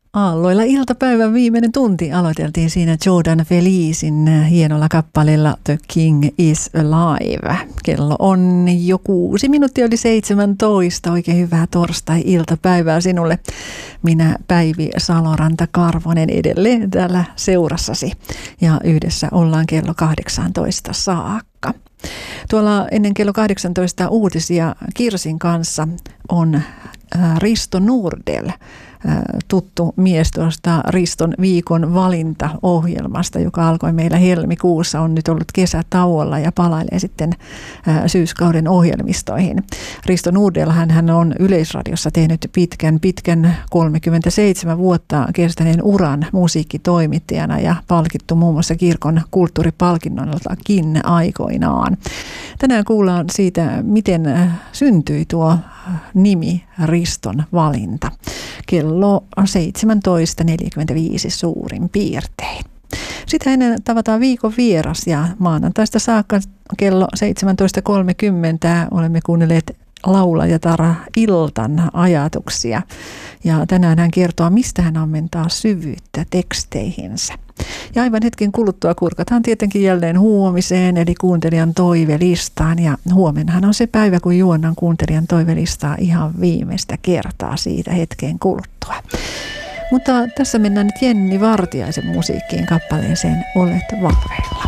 Aalloilla iltapäivän viimeinen tunti aloiteltiin siinä Jordan Felizin hienolla kappaleella The King is Alive. Kello on jo 6 minuuttia yli 17. Oikein hyvää torstai-iltapäivää sinulle. Minä Päivi Saloranta-Karvonen edelleen täällä seurassasi ja yhdessä ollaan kello 18 saakka. Tuolla ennen kello 18 uutisia Kirsin kanssa on Risto Nordell, tuttu mies tuosta Riston viikon valintaohjelmasta, joka alkoi meillä helmikuussa, on nyt ollut kesätauolla ja palailee sitten syyskauden ohjelmistoihin. Risto Nordell, hän on Yleisradiossa tehnyt pitkän 37 vuotta kestäneen uran musiikkitoimittajana ja palkittu muun muassa kirkon kulttuuripalkinnollakin aikoinaan. Tänään kuullaan siitä, miten syntyi tuo nimi Riston valinta. Kello 17.45 suurin piirtein. Sitä ennen tavataan viikon vieras ja maanantaista saakka kello 17.30 olemme kuunnelleet laulajatar Iltan ajatuksia. Ja tänään hän kertoo, mistä hän ammentaa syvyyttä teksteihinsä. Ja aivan hetken kuluttua kurkataan tietenkin jälleen huomiseen, eli kuuntelijan toivelistaan. Ja huomennahan on se päivä, kun juonnan kuuntelijan toivelistaa ihan viimeistä kertaa siitä hetken kuluttua. Mutta tässä mennään nyt Jenni Vartiaisen musiikkiin kappaleeseen Olet valveilla.